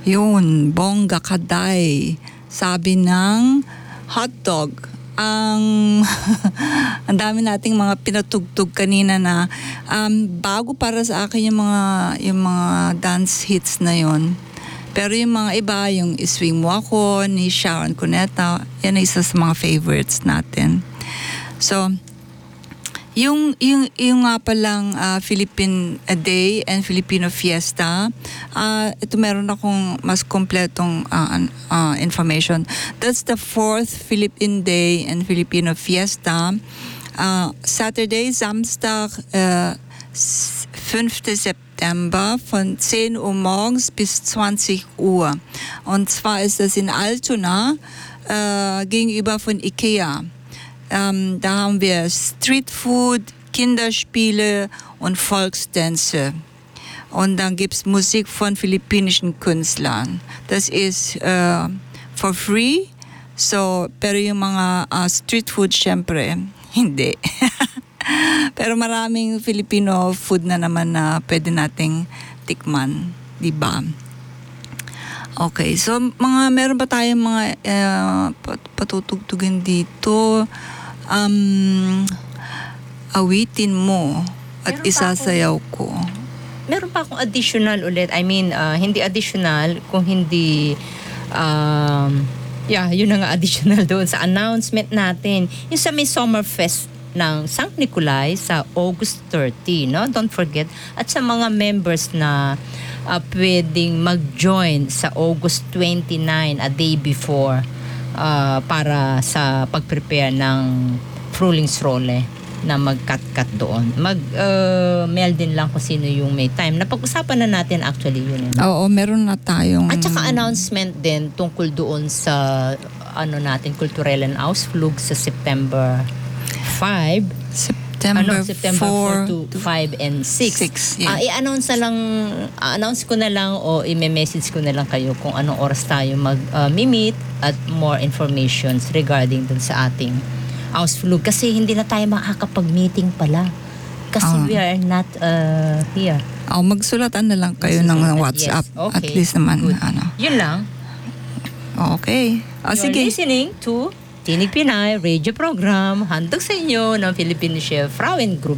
Yun, bongga kaday. Sabi ng hotdog. Ang ang dami nating mga pinatugtog kanina na bago para sa akin yung mga dance hits na yon. Pero yung mga iba, yung Iswing Mo Ako ni Sharon Cuneta, yan ay isa sa mga favorites natin. So, yung nga palang Philippine Day and Filipino Fiesta, ito meron akong mas kompletong information. That's the 4th Philippine Day and Filipino Fiesta. Saturday, Samstag, 5. September von 10 Uhr morgens bis 20 Uhr. Und zwar ist das in Altona gegenüber von Ikea. Da haben wir Streetfood, Kinderspiele und Volkstänze. Und dann gibt es Musik von philippinischen Künstlern. Das ist for free. So, pero yung mga streetfood, syempre, hindi. Pero maraming Filipino food na naman na pwede nating tikman, di ba? Okay, so meron ba tayong mga patutugtugin dito? Awitin mo at isasayaw ko. Meron pa akong additional ulit. I mean, hindi additional kung hindi yun na nga additional doon sa announcement natin. Yung sa may Summerfest ng St. Nicolay sa August 30, no? Don't forget. At sa mga members na pwedeng mag-join sa August 29, a day before, para sa pag-prepare ng Frulings Role na mag-cut-cut doon. Mail din lang kung sino yung may time. Napag-usapan na natin actually yun. Oo, meron na tayong... At saka announcement din tungkol doon sa Kulturellen Ausflug sa September 5. September 4 to 5 and 6. Yeah. I-announce ko na lang o i-message ko na lang kayo kung anong oras tayo mag-meet at more informations regarding dun sa ating Ausflug. Kasi hindi na tayo makakapag-meeting pala. Kasi we are not here. Magsulatan na lang kayo ng WhatsApp. Yes. Okay. At least naman. Good. Yun lang. Okay. You're Sige. listening to Tinig Pinay Radio Program. Handog sa inyo ng Philippine Chef Frauen Group.